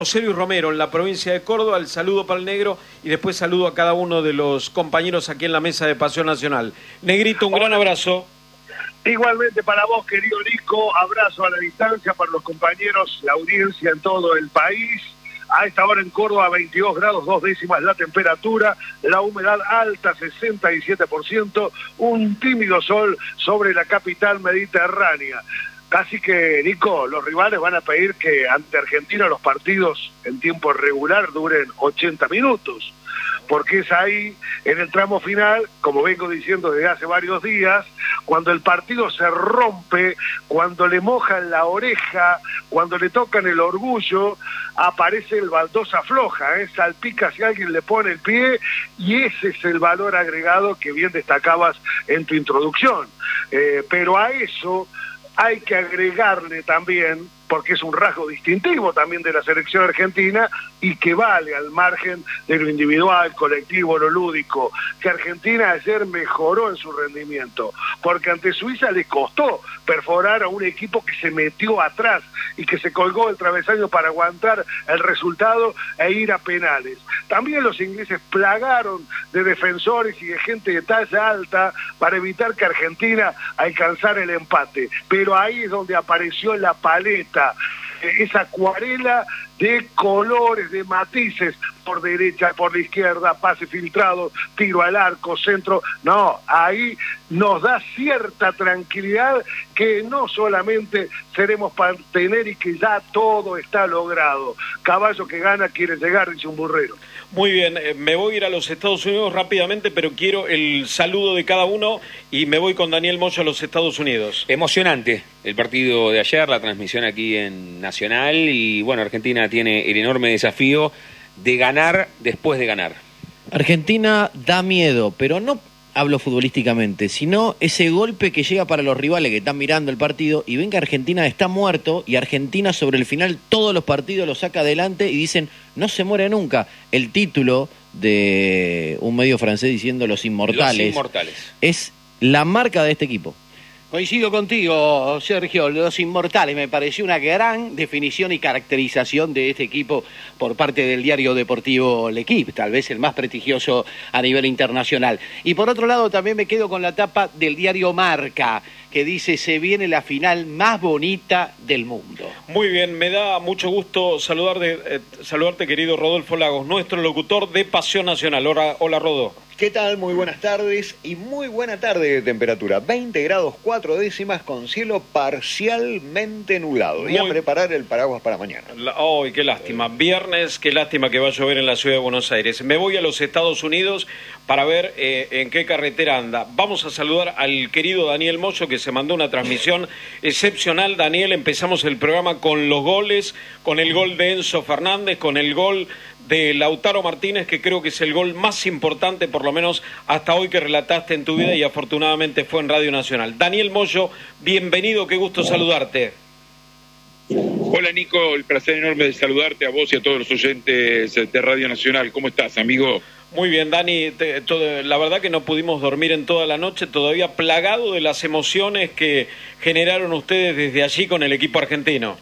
José Luis Romero, en la provincia de Córdoba. El saludo para el negro y después saludo a cada uno de los compañeros aquí en la mesa de Pasión Nacional. Negrito, un gran abrazo. Igualmente para vos, querido Nico, abrazo a la distancia para los compañeros, la audiencia en todo el país. A esta hora en Córdoba, 22 grados, 2 décimas la temperatura, la humedad alta, 67%, un tímido sol sobre la capital mediterránea. Así que, Nico, los rivales van a pedir que ante Argentina los partidos en tiempo regular duren 80 minutos, porque es ahí, en el tramo final, como vengo diciendo desde hace varios días, cuando el partido se rompe, cuando le mojan la oreja, cuando le tocan el orgullo, aparece el baldosa floja, salpica si alguien le pone el pie, y ese es el valor agregado que bien destacabas en tu introducción. Pero a eso hay que agregarle también, porque es un rasgo distintivo también de la selección argentina y que vale al margen de lo individual, colectivo, lo lúdico, que Argentina ayer mejoró en su rendimiento, porque ante Suiza le costó perforar a un equipo que se metió atrás y que se colgó el travesaño para aguantar el resultado e ir a penales. También los ingleses plagaron de defensores y de gente de talla alta para evitar que Argentina alcanzara el empate, pero ahí es donde apareció la paleta, esa acuarela de colores, de matices, por derecha, por la izquierda, pase filtrado, tiro al arco, centro. No, ahí nos da cierta tranquilidad que no solamente seremos partener y que ya todo está logrado. Caballo que gana quiere llegar, dice un burrero. Muy bien, me voy a ir a los Estados Unidos rápidamente, pero quiero el saludo de cada uno y me voy con Daniel Moyo a los Estados Unidos. Emocionante el partido de ayer, la transmisión aquí en Nacional, y bueno, Argentina tiene el enorme desafío de ganar después de ganar. Argentina da miedo, pero no hablo futbolísticamente, sino ese golpe que llega para los rivales que están mirando el partido y ven que Argentina está muerto y Argentina sobre el final todos los partidos lo saca adelante y dicen no se muere nunca. El título de un medio francés diciendo los inmortales es la marca de este equipo. Coincido contigo, Sergio, los inmortales, me pareció una gran definición y caracterización de este equipo por parte del diario deportivo L'Équipe, tal vez el más prestigioso a nivel internacional. Y por otro lado también me quedo con la tapa del diario Marca, que dice se viene la final más bonita del mundo. Muy bien, me da mucho gusto saludarte, querido Rodolfo Lagos, nuestro locutor de Pasión Nacional. Hola, Rodo. ¿Qué tal? Muy buenas tardes y muy buena tarde de temperatura. 20 grados 4 décimas con cielo parcialmente nublado. Y a preparar el paraguas para mañana. ¡Ay, qué lástima! Viernes, qué lástima que va a llover en la ciudad de Buenos Aires. Me voy a los Estados Unidos para ver en qué carretera anda. Vamos a saludar al querido Daniel Moyo, que se mandó una transmisión excepcional. Daniel, empezamos el programa con los goles, con el gol de Enzo Fernández, con el gol de Lautaro Martínez, que creo que es el gol más importante, por lo menos hasta hoy, que relataste en tu vida, y afortunadamente fue en Radio Nacional. Daniel Moyo, bienvenido, qué gusto saludarte. Hola, Nico, el placer enorme de saludarte a vos y a todos los oyentes de Radio Nacional. ¿Cómo estás, amigo? Muy bien, Dani, la verdad que no pudimos dormir en toda la noche, todavía plagado de las emociones que generaron ustedes desde allí con el equipo argentino.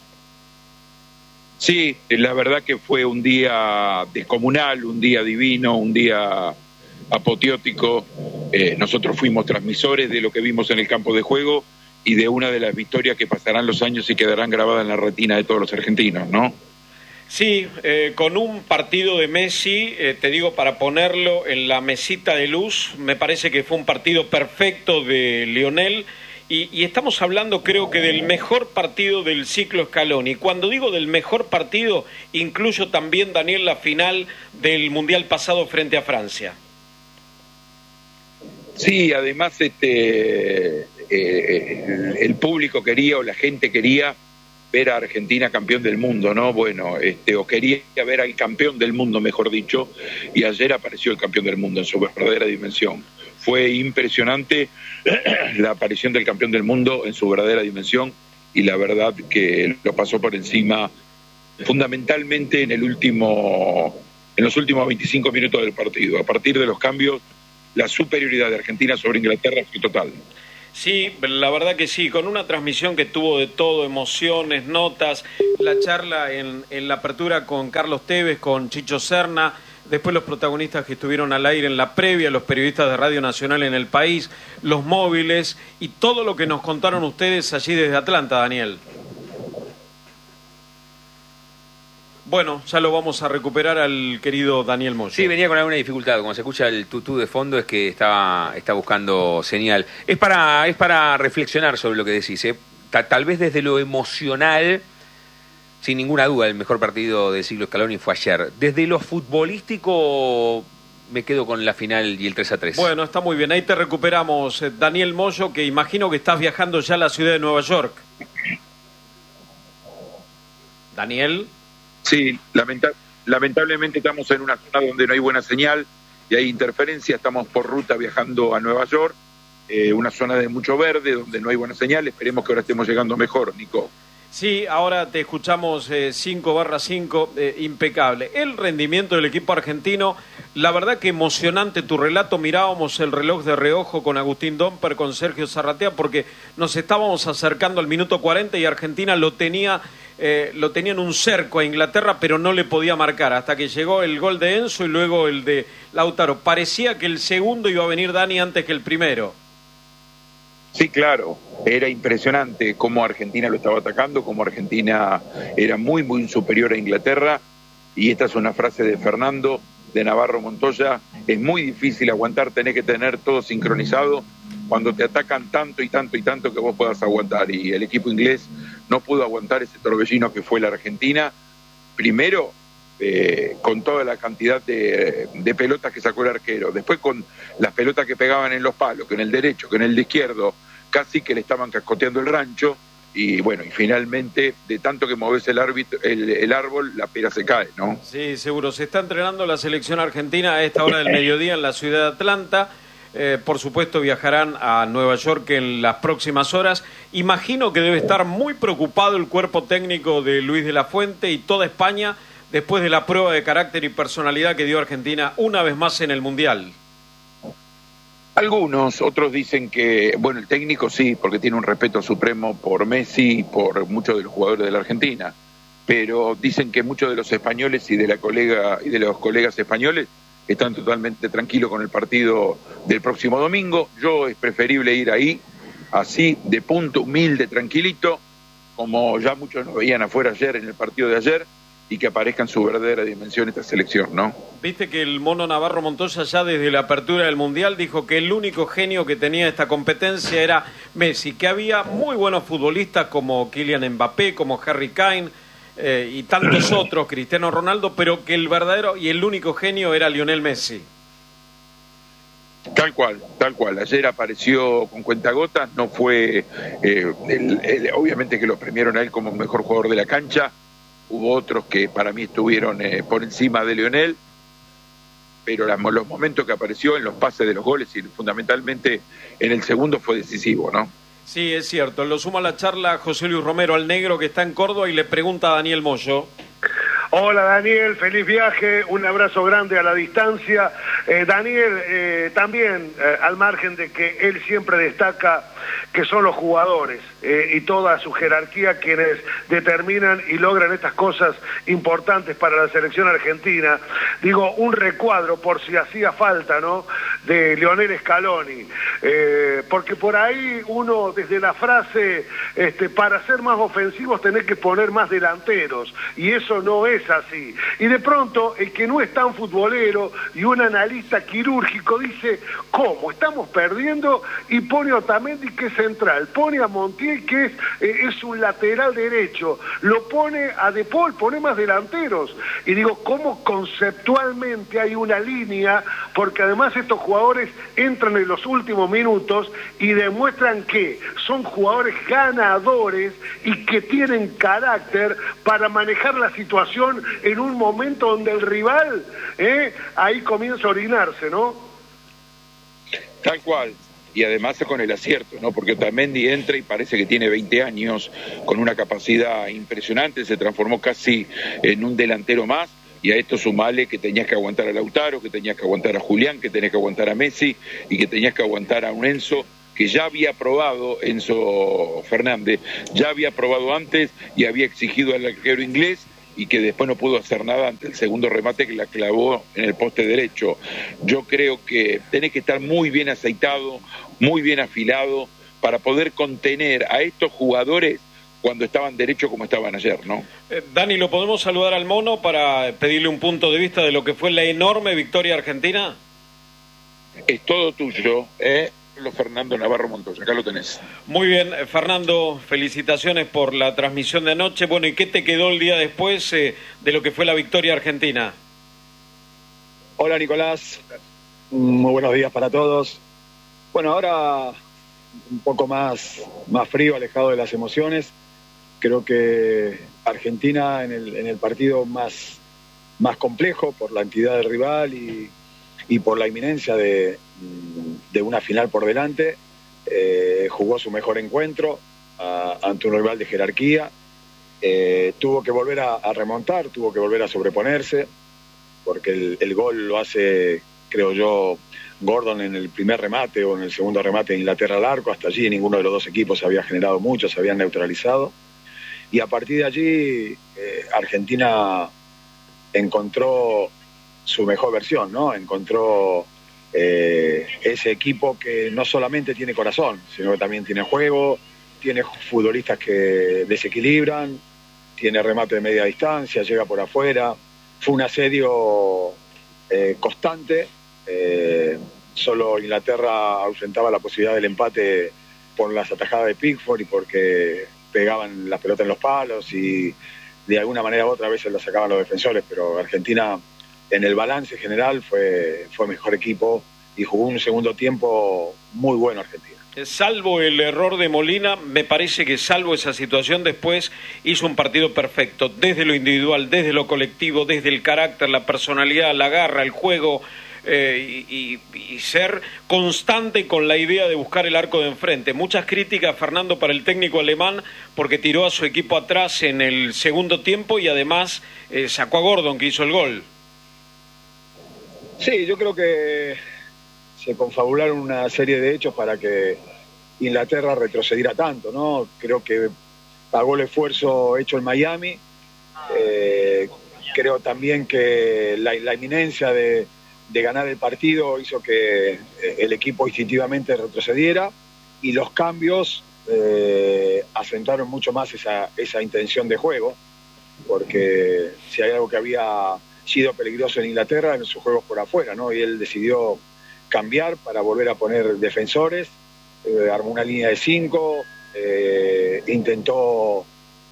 Sí, la verdad que fue un día descomunal, un día divino, un día apoteótico. Nosotros fuimos transmisores de lo que vimos en el campo de juego y de una de las victorias que pasarán los años y quedarán grabadas en la retina de todos los argentinos, ¿no? Sí, con un partido de Messi, te digo, para ponerlo en la mesita de luz, me parece que fue un partido perfecto de Lionel. Y estamos hablando, creo que, del mejor partido del ciclo Scaloni. Cuando digo del mejor partido, incluyo también, Daniel, la final del Mundial pasado frente a Francia. Sí, además el público quería, o la gente quería ver a Argentina campeón del mundo, ¿no? Bueno, o quería ver al campeón del mundo, mejor dicho, y ayer apareció el campeón del mundo en su verdadera dimensión. Fue impresionante la aparición del campeón del mundo en su verdadera dimensión, y la verdad que lo pasó por encima fundamentalmente en los últimos 25 minutos del partido. A partir de los cambios, la superioridad de Argentina sobre Inglaterra fue total. Sí, la verdad que sí, con una transmisión que tuvo de todo, emociones, notas, la charla en la apertura con Carlos Tevez, con Chicho Serna, después los protagonistas que estuvieron al aire en la previa, los periodistas de Radio Nacional en el país, los móviles y todo lo que nos contaron ustedes allí desde Atlanta, Daniel. Bueno, ya lo vamos a recuperar al querido Daniel Moyo. Sí, venía con alguna dificultad. Como se escucha el tutú de fondo es que está buscando señal. Es para reflexionar sobre lo que decís. Tal vez desde lo emocional, sin ninguna duda, el mejor partido del siglo Scaloni fue ayer. Desde lo futbolístico me quedo con la final y el 3-3. Bueno, está muy bien. Ahí te recuperamos, Daniel Moyo, que imagino que estás viajando ya a la ciudad de Nueva York. Daniel. Sí, lamentablemente estamos en una zona donde no hay buena señal y hay interferencia. Estamos por ruta viajando a Nueva York, una zona de mucho verde donde no hay buena señal. Esperemos que ahora estemos llegando mejor, Nico. Sí, ahora te escuchamos 5/5, impecable. El rendimiento del equipo argentino, la verdad que emocionante tu relato. Mirábamos el reloj de reojo con Agustín Domper, con Sergio Zarratea, porque nos estábamos acercando al minuto 40 y Argentina lo tenía en un cerco a Inglaterra, pero no le podía marcar, hasta que llegó el gol de Enzo y luego el de Lautaro. Parecía que el segundo iba a venir Dani antes que el primero. Sí, claro, era impresionante cómo Argentina lo estaba atacando, cómo Argentina era muy, muy superior a Inglaterra, y esta es una frase de Fernando, de Navarro Montoya: es muy difícil aguantar, tenés que tener todo sincronizado cuando te atacan tanto y tanto y tanto que vos puedas aguantar, y el equipo inglés no pudo aguantar ese torbellino que fue la Argentina, primero con toda la cantidad de pelotas que sacó el arquero, después con las pelotas que pegaban en los palos, que en el derecho, que en el de izquierdo, casi que le estaban cascoteando el rancho, y bueno, y finalmente, de tanto que moves el árbol, la pera se cae, ¿no? Sí, seguro. Se está entrenando la selección argentina a esta hora del mediodía en la ciudad de Atlanta. Por supuesto viajarán a Nueva York en las próximas horas. Imagino que debe estar muy preocupado el cuerpo técnico de Luis de la Fuente y toda España después de la prueba de carácter y personalidad que dio Argentina una vez más en el Mundial. Algunos, otros dicen que, bueno, el técnico sí, porque tiene un respeto supremo por Messi y por muchos de los jugadores de la Argentina, pero dicen que muchos de los españoles y de los colegas españoles están totalmente tranquilos con el partido del próximo domingo. Yo es preferible ir ahí, así, de punto, humilde, tranquilito, como ya muchos nos veían afuera ayer en el partido de ayer, y que aparezca en su verdadera dimensión esta selección, ¿no? Viste que el mono Navarro Montoya ya desde la apertura del Mundial dijo que el único genio que tenía esta competencia era Messi, que había muy buenos futbolistas como Kylian Mbappé, como Harry Kane y tantos otros, Cristiano Ronaldo, pero que el verdadero y el único genio era Lionel Messi. Tal cual. Ayer apareció con cuentagotas, no fue... obviamente que lo premiaron a él como mejor jugador de la cancha. Hubo otros que para mí estuvieron por encima de Lionel, pero los momentos que apareció en los pases de los goles y fundamentalmente en el segundo fue decisivo, ¿no? Sí, es cierto. Lo suma a la charla José Luis Romero, al negro que está en Córdoba, y le pregunta a Daniel Moyo. Hola Daniel, feliz viaje, un abrazo grande a la distancia. Daniel, también al margen de que él siempre destaca que son los jugadores y toda su jerarquía quienes determinan y logran estas cosas importantes para la selección argentina. Digo, un recuadro por si hacía falta, ¿no?, de Lionel Scaloni, porque por ahí uno desde la frase para ser más ofensivos tenés que poner más delanteros, y eso no es así. Y de pronto el que no es tan futbolero y un analista quirúrgico dice: ¿cómo? Estamos perdiendo, y pone a Otamendi, que es central, pone a Montiel, que es un lateral derecho, lo pone a De Paul, pone más delanteros. Y digo, ¿cómo conceptualmente hay una línea? Porque además estos jugadores entran en los últimos minutos y demuestran que son jugadores ganadores y que tienen carácter para manejar la situación en un momento donde el rival ahí comienza a orinarse, ¿no? Tal cual. Y además con el acierto, ¿no? Porque Otamendi entra y parece que tiene 20 años, con una capacidad impresionante, se transformó casi en un delantero más, y a esto sumale que tenías que aguantar a Lautaro, que tenías que aguantar a Julián, que tenías que aguantar a Messi, y que tenías que aguantar a un Enzo, que ya había probado Enzo Fernández, ya había probado antes y había exigido al arquero inglés, y que después no pudo hacer nada ante el segundo remate que la clavó en el poste derecho. Yo creo que tenés que estar muy bien aceitado, muy bien afilado, para poder contener a estos jugadores cuando estaban derechos como estaban ayer, ¿no? Dani, ¿lo podemos saludar al Mono para pedirle un punto de vista de lo que fue la enorme victoria argentina? Es todo tuyo, Lo Fernando Navarro Montoya, acá lo tenés. Muy bien, Fernando, felicitaciones por la transmisión de anoche. Bueno, ¿y qué te quedó el día después de lo que fue la victoria argentina? Hola Nicolás, muy buenos días para todos. Bueno, ahora un poco más frío, alejado de las emociones. Creo que Argentina en el partido más complejo por la entidad del rival y por la inminencia de una final por delante, jugó su mejor encuentro ante un rival de jerarquía, tuvo que volver a remontar, tuvo que volver a sobreponerse, porque el gol lo hace, creo yo, Gordon en el primer remate o en el segundo remate de Inglaterra al arco. Hasta allí ninguno de los dos equipos había generado mucho, se habían neutralizado, y a partir de allí Argentina encontró su mejor versión, ¿no? Encontró ese equipo que no solamente tiene corazón, sino que también tiene juego, tiene futbolistas que desequilibran, tiene remate de media distancia, llega por afuera. Fue un asedio constante, solo Inglaterra ausentaba la posibilidad del empate por las atajadas de Pickford y porque pegaban la pelota en los palos y de alguna manera u otra a veces la sacaban los defensores, pero Argentina en el balance general fue mejor equipo y jugó un segundo tiempo muy bueno Argentina. Salvo el error de Molina, me parece que salvo esa situación después hizo un partido perfecto, desde lo individual, desde lo colectivo, desde el carácter, la personalidad, la garra, el juego, y ser constante con la idea de buscar el arco de enfrente. Muchas críticas, Fernando, para el técnico alemán porque tiró a su equipo atrás en el segundo tiempo y además sacó a Gordon, que hizo el gol. Sí, yo creo que se confabularon una serie de hechos para que Inglaterra retrocediera tanto, ¿no? Creo que pagó el esfuerzo hecho en Miami. Creo también que la inminencia de ganar el partido hizo que el equipo instintivamente retrocediera, y los cambios acentaron mucho más esa intención de juego, porque si hay algo que había sido peligroso en Inglaterra en sus juegos por afuera, ¿no? Y él decidió cambiar para volver a poner defensores, armó una línea de 5, intentó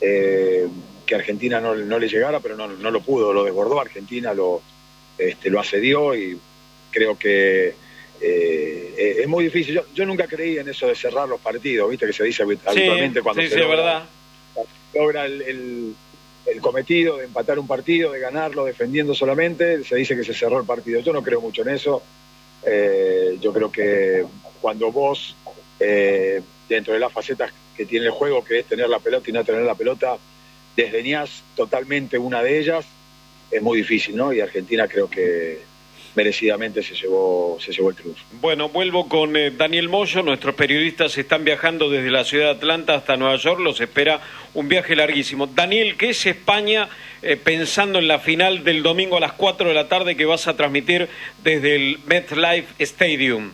que Argentina no le llegara, pero no lo pudo, lo desbordó Argentina, lo asedió, y creo que es muy difícil. Yo nunca creí en eso de cerrar los partidos, viste que se dice habitualmente cuando se logra el cometido de empatar un partido, de ganarlo defendiendo solamente, se dice que se cerró el partido. Yo no creo mucho en eso. Yo creo que cuando vos, dentro de las facetas que tiene el juego, que es tener la pelota y no tener la pelota, desdeñás totalmente una de ellas, es muy difícil, ¿no? Y Argentina creo que merecidamente se llevó el triunfo. Bueno, vuelvo con Daniel Moyo. Nuestros periodistas están viajando desde la ciudad de Atlanta hasta Nueva York. Los espera un viaje larguísimo. Daniel, ¿qué es España pensando en la final del domingo a las 4 de la tarde que vas a transmitir desde el MetLife Stadium?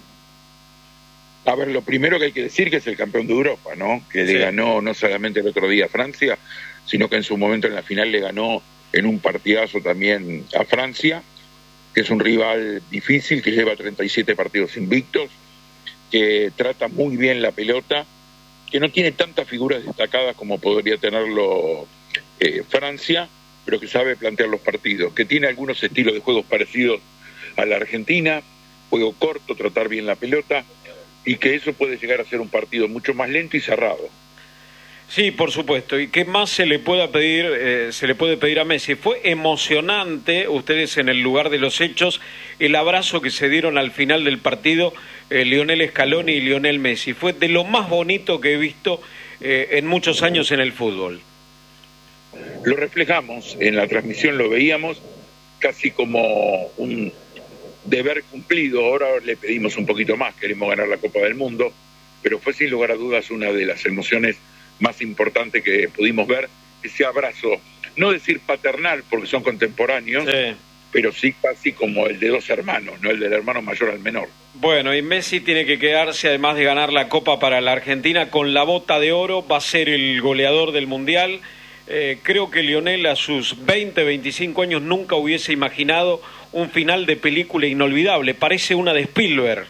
A ver, lo primero que hay que decir que es el campeón de Europa, ¿no? Que le ganó no solamente el otro día a Francia, sino que en su momento en la final le ganó en un partidazo también a Francia, que es un rival difícil, que lleva 37 partidos invictos, que trata muy bien la pelota, que no tiene tantas figuras destacadas como podría tenerlo Francia, pero que sabe plantear los partidos, que tiene algunos estilos de juegos parecidos a la Argentina, juego corto, tratar bien la pelota, y que eso puede llegar a ser un partido mucho más lento y cerrado. Sí, por supuesto. ¿Y qué más se le puede pedir a Messi? Fue emocionante, ustedes en el lugar de los hechos, el abrazo que se dieron al final del partido, Lionel Scaloni y Lionel Messi. Fue de lo más bonito que he visto en muchos años en el fútbol. Lo reflejamos, en la transmisión lo veíamos casi como un deber cumplido. Ahora le pedimos un poquito más, queremos ganar la Copa del Mundo, pero fue sin lugar a dudas una de las emociones más importantes que pudimos ver, ese abrazo, no decir paternal porque son contemporáneos, sí, pero sí casi como el de dos hermanos, no el del hermano mayor al menor. Bueno, y Messi tiene que quedarse, además de ganar la Copa para la Argentina, con la bota de oro, va a ser el goleador del Mundial. Creo que Lionel a sus 20, 25 años nunca hubiese imaginado un final de película inolvidable, parece una de Spielberg.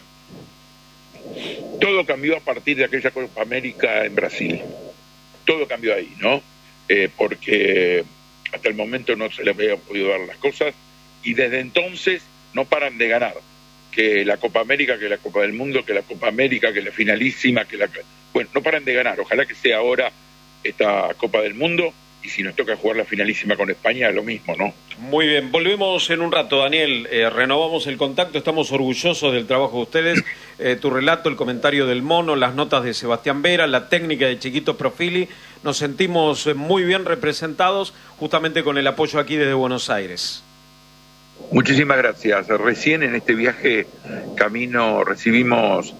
Todo cambió a partir de aquella Copa América en Brasil, todo cambió ahí, ¿no? Porque hasta el momento no se le había podido dar las cosas y desde entonces no paran de ganar, que la Copa América, que la Copa del Mundo, que la Copa América, que la finalísima, bueno, no paran de ganar, ojalá que sea ahora esta Copa del Mundo y si nos toca jugar la finalísima con España, lo mismo, ¿no? Muy bien, volvemos en un rato, Daniel, renovamos el contacto, estamos orgullosos del trabajo de ustedes, tu relato, el comentario del Mono, las notas de Sebastián Vera, la técnica de Chiquito Profili, nos sentimos muy bien representados justamente con el apoyo aquí desde Buenos Aires. Muchísimas gracias. Recién en este viaje camino recibimos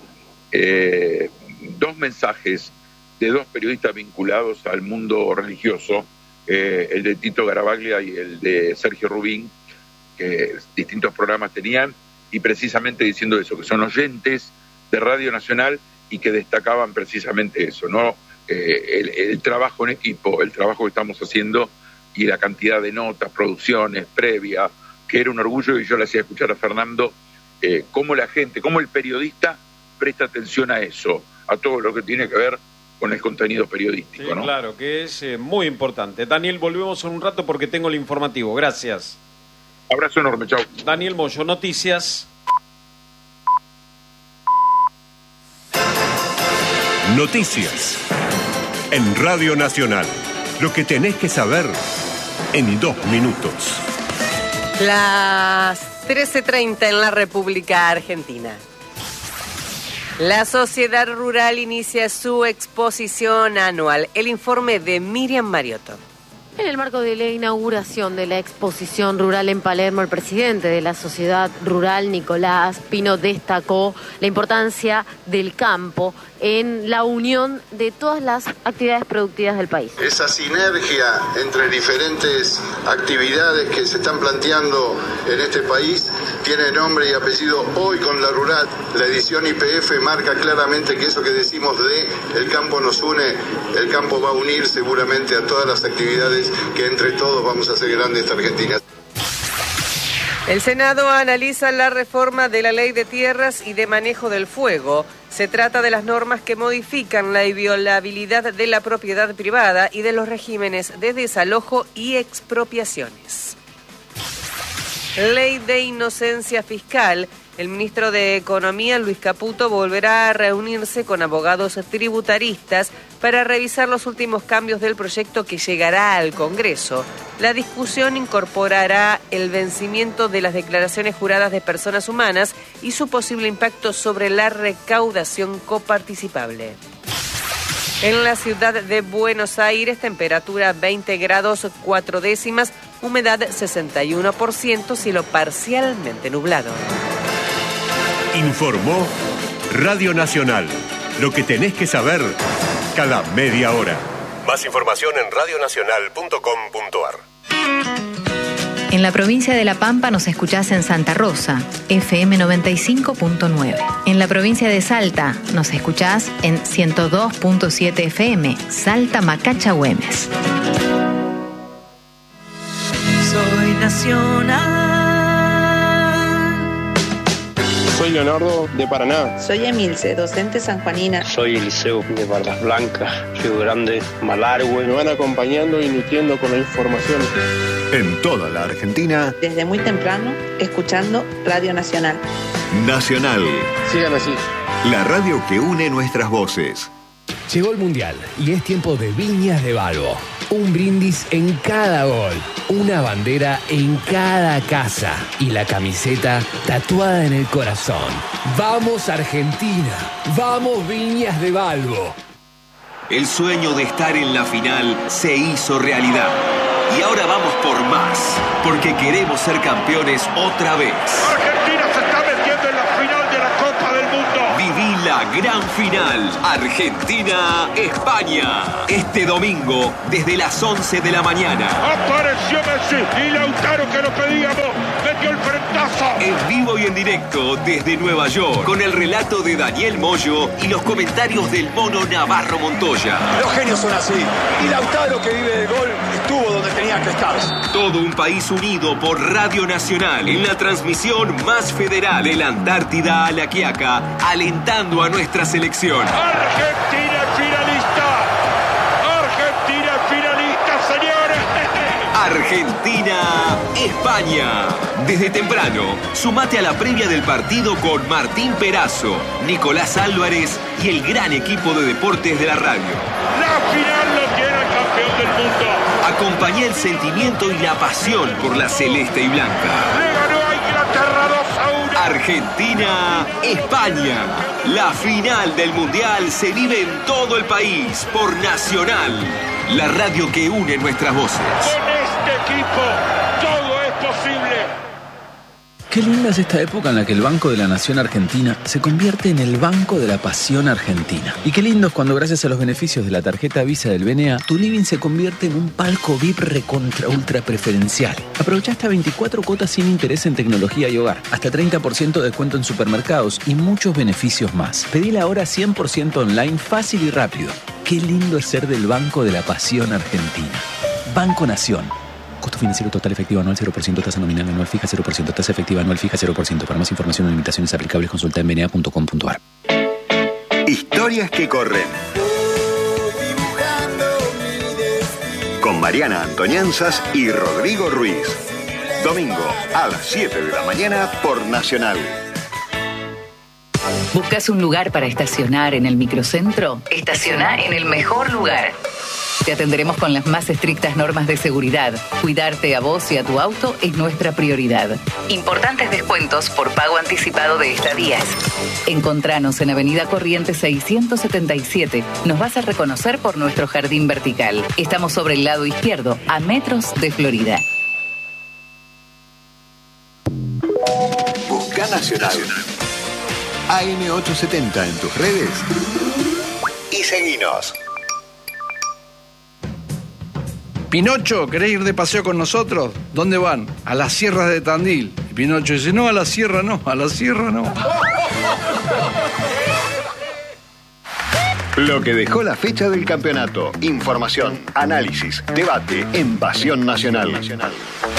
2 mensajes de 2 periodistas vinculados al mundo religioso, el de Tito Garabaglia y el de Sergio Rubín, que distintos programas tenían, y precisamente diciendo eso, que son oyentes de Radio Nacional y que destacaban precisamente eso, ¿no? El trabajo en equipo, el trabajo que estamos haciendo y la cantidad de notas, producciones, previas, que era un orgullo, y yo le hacía escuchar a Fernando cómo la gente, cómo el periodista presta atención a eso, a todo lo que tiene que ver con el contenido periodístico, sí, ¿no? Claro, que es muy importante. Daniel, volvemos en un rato porque tengo el informativo. Gracias. Abrazo enorme, chau. Daniel Moyo, noticias. Noticias. En Radio Nacional. Lo que tenés que saber en 2 minutos. Las 13:30 en la República Argentina. La Sociedad Rural inicia su exposición anual. El informe de Miriam Mariotto. En el marco de la inauguración de la exposición rural en Palermo, el presidente de la Sociedad Rural, Nicolás Pino, destacó la importancia del campo en la unión de todas las actividades productivas del país. Esa sinergia entre diferentes actividades que se están planteando en este país tiene nombre y apellido hoy con la rural. La edición YPF marca claramente que eso que decimos de el campo nos une, el campo va a unir seguramente a todas las actividades que entre todos vamos a hacer grande esta Argentina. El Senado analiza la reforma de la Ley de Tierras y de Manejo del Fuego. Se trata de las normas que modifican la inviolabilidad de la propiedad privada y de los regímenes de desalojo y expropiaciones. Ley de inocencia fiscal. El ministro de Economía, Luis Caputo, volverá a reunirse con abogados tributaristas para revisar los últimos cambios del proyecto que llegará al Congreso. La discusión incorporará el vencimiento de las declaraciones juradas de personas humanas y su posible impacto sobre la recaudación coparticipable. En la ciudad de Buenos Aires, temperatura 20 grados 4 décimas, humedad 61%, cielo parcialmente nublado. Informó Radio Nacional. Lo que tenés que saber cada media hora. Más información en radionacional.com.ar. En la provincia de La Pampa nos escuchás en Santa Rosa, FM 95.9. En la provincia de Salta nos escuchás en 102.7 FM, Salta Macacha Güemes. Soy nacional. Soy Leonardo, de Paraná. Soy Emilce, docente sanjuanina. Soy Eliseo, de Bardas Blancas, Río Grande, Malargüe. Me van acompañando y nutriendo con la información. En toda la Argentina. Desde muy temprano, escuchando Radio Nacional. Nacional. Sigan así. La radio que une nuestras voces. Llegó el Mundial y es tiempo de Viñas de Balbo. Un brindis en cada gol, una bandera en cada casa y la camiseta tatuada en el corazón. ¡Vamos Argentina! ¡Vamos Viñas de Balbo! El sueño de estar en la final se hizo realidad. Y ahora vamos por más, porque queremos ser campeones otra vez. Argentina se está metiendo en la final de la Copa del Mundo. Viví la gran final. Argentina-España. Este domingo, desde las 11 de la mañana. Apareció Messi y Lautaro, que lo pedíamos, metió el frentazo. En vivo y en directo desde Nueva York, con el relato de Daniel Moyo y los comentarios del mono Navarro Montoya. Los genios son así. Y Lautaro, que vive de gol, estuvo donde tenía que estar. Todo un país unido por Radio Nacional en la transmisión más federal de la Antártida a la Quiaca, alentando a nuestra selección. Argentina finalista. Argentina finalista, señores. Argentina-España. Desde temprano, sumate a la previa del partido con Martín Perazo, Nicolás Álvarez y el gran equipo de deportes de la radio. La final lo tiene el campeón del mundo. Acompañá el sentimiento y la pasión por la celeste y blanca. Le ganó a Inglaterra 2-1. Argentina-España. La final del Mundial se vive en todo el país por Nacional, la radio que une nuestras voces. Con este equipo todo es posible. Qué linda es esta época en la que el Banco de la Nación Argentina se convierte en el Banco de la Pasión Argentina. Y qué lindo es cuando, gracias a los beneficios de la tarjeta Visa del BNA, tu living se convierte en un palco VIP recontra ultra preferencial. Aprovecha hasta 24 cuotas sin interés en tecnología y hogar, hasta 30% de descuento en supermercados y muchos beneficios más. Pedila ahora 100% online, fácil y rápido. Qué lindo es ser del Banco de la Pasión Argentina. Banco Nación. Costo financiero total efectivo anual 0%, tasa nominal anual fija 0%, tasa efectiva anual fija 0%. Para más información o limitaciones aplicables, consulta en bna.com.ar. Historias que corren. Con Mariana Antoñanzas y Rodrigo Ruiz. Domingo a las 7 de la mañana por Nacional. ¿Buscas un lugar para estacionar en el microcentro? Estaciona en el mejor lugar. Te atenderemos con las más estrictas normas de seguridad. Cuidarte a vos y a tu auto es nuestra prioridad. Importantes descuentos por pago anticipado de estadías. Encontranos en Avenida Corrientes 677. Nos vas a reconocer por nuestro jardín vertical. Estamos sobre el lado izquierdo, a metros de Florida. Busca Nacional. AM870 en tus redes y seguinos. Pinocho, ¿querés ir de paseo con nosotros? ¿Dónde van? A las sierras de Tandil. Y Pinocho dice, no, a la sierra no, a la sierra no. Lo que dejó la fecha del campeonato. Información, análisis, debate en Pasión Nacional.